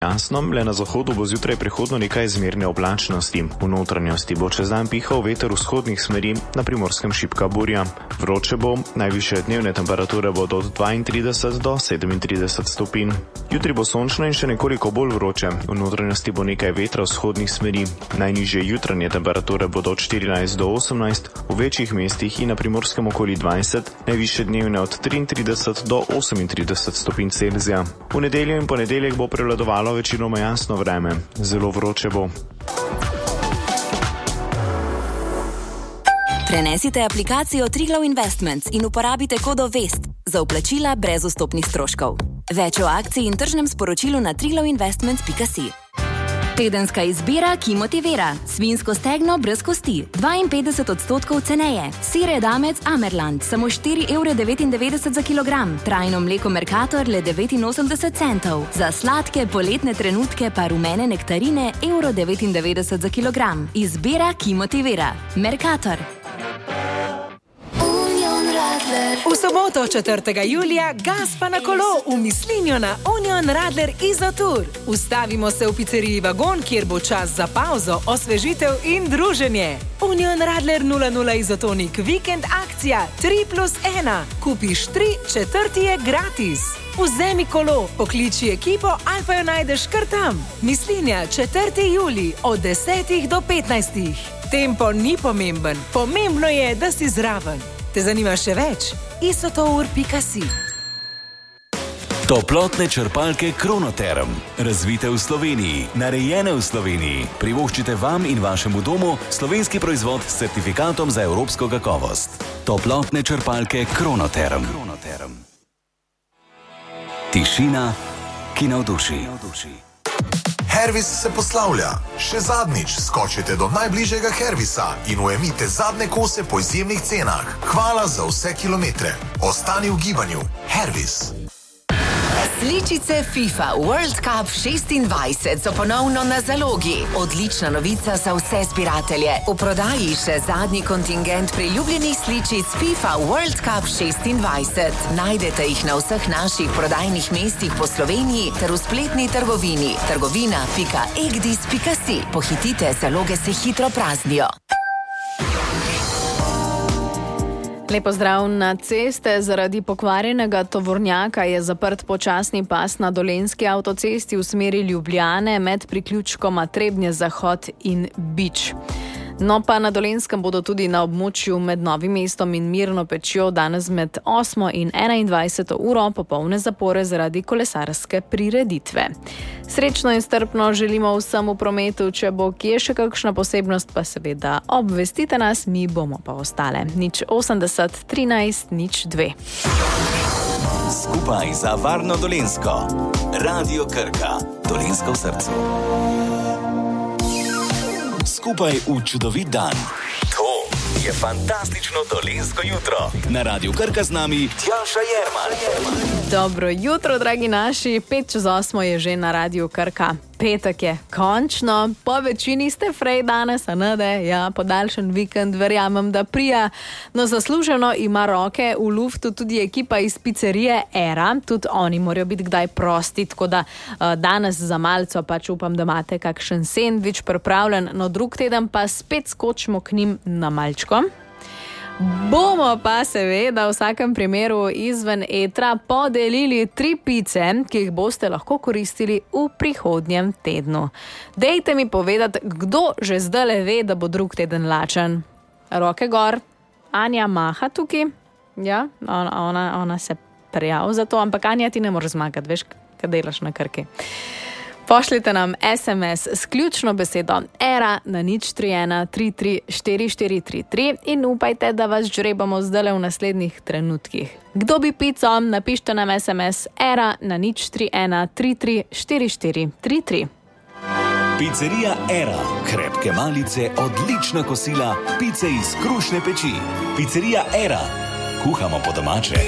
jasno, le na zahodu bo zjutraj prihodno nekaj zmerne oblačnosti. V notranjosti bo čez dan pihal veter vzhodnih smeri, na Primorskem šibka burja. Vroče bo, najvišje dnevne temperature bodo od 32 do 37 stopinj. Jutri bo sončno in še nekoliko bolj vroče. V notranjosti bo nekaj vetra vzhodnih smeri. Najnižje jutranje temperature bodo od 14 do 18, v večjih mestih in na Primorskem okoli 20, najvišje dnevne od 33 do 38 stopinj Celzija. V nedeljo in ponedeljek bo prevladovalo večinoma jasno vreme. Zelo vroče bo. Prenesite aplikacijo Triglav Investments in uporabite kodo VEST za vplačila brez vstopnih stroškov. Več o akciji in tržnem sporočilu na triglavinvestments.si. Tedenska izbira, ki motivira. Svinjsko stegno brez kosti, 52% ceneje. Sir edamec Amerland, samo 4,99 € za kilogram. Trajno mleko Mercator le 89 centov. Za sladke poletne trenutke pa rumene nektarine €1,99 za kilogram. Izbira, ki motivira. Mercator. V soboto 4. julija gas pa na kolo v Mislinjo na Union Radler Izotur. Ustavimo se v pizzeriji Vagon, kjer bo čas za pauzo, osvežitev in druženje. Union Radler 00 Izotonik vikend akcija 3+1. Kupiš 3, 4 je gratis. Vzemi kolo, pokliči ekipo ali pa jo najdeš kar tam. Mislinja 4. julij od 10 do 15. Tempo ni pomemben, pomembno je, da si zraven. Te zanima še več? isotour.si. Toplotne črpalke Kronoterm. Razvite v Sloveniji, narejene v Sloveniji. Privoščite vam in vašemu domu slovenski proizvod s certifikatom za evropsko kakovost. Toplotne črpalke Kronoterm. Tišina, ki navduši. Hervis se poslavlja. Še zadnjič skočite do najbližjega Hervisa in ujemite zadnje kose po izjemnih cenah. Hvala za vse kilometre. Ostani v gibanju. Hervis. Sličice FIFA World Cup 26 so ponovno na zalogi. Odlična novica za vse zbiratelje. V prodaji še zadnji kontingent priljubljenih sličic FIFA World Cup 26. Najdete jih na vseh naših prodajnih mestih po Sloveniji ter v spletni trgovini trgovina.egdis.si. Pohitite, zaloge se hitro praznijo. Lepo zdrav. Na ceste zaradi pokvarjenega tovornjaka je zaprt počasni pas na Dolenjski avtocesti v smeri Ljubljane med priključkoma Trebnje Zahod in Bič. No pa na Dolenjskem bodo tudi na območju med Novim mestom in Mirno Pečjo danes med 8 in 21 uro popolne zapore zaradi kolesarske prireditve. Srečno in strpno želimo vsem v prometu, če bo kje še kakšna posebnost, pa seveda obvestite nas, mi bomo pa ostale. 080 13 02. Skupaj za varno Dolenjsko. Radio Krka. Dolenjsko v srcu. Skupaj v čudovit dan. To je fantastično dolenjsko jutro. Na Radiu Krka z nami Tjaša Jerman. Dobro jutro, dragi naši. 7:05 je že na Radiu Krka. Petek je, končno. Po večini ste frej danes, a ne de? Ja, podaljšen vikend, verjamem, da prija. No, zasluženo ima roke v luftu tudi ekipa iz pizzerije Era. Tudi oni morajo biti kdaj prosti, tako da danes za malco pač upam, da imate kakšen sendvič pripravljen. No, drug teden pa spet skočimo k njim na malčko. Bomo pa seveda v vsakem primeru izven etra podelili 3 pice, ki jih boste lahko koristili v prihodnjem tednu. Dejte mi povedati, kdo že zdaj ve, da bo drug teden lačen. Roke gor. Anja maha tukaj. Ja, ona se prijav za to, ampak Anja, ti ne moreš zmagati, veš, kaj delaš na Krki. Pošljite nam SMS s ključno besedo ERA na 031 33 4433 in upajte, da vas žrebamo zdaj v naslednjih trenutkih. Kdo bi pico? Napište nam SMS ERA na 031 33 4433. Pizzerija Era. Krepke malice, odlična kosila, pice iz krušne peči. Pizzerija Era. Kuhamo po domače.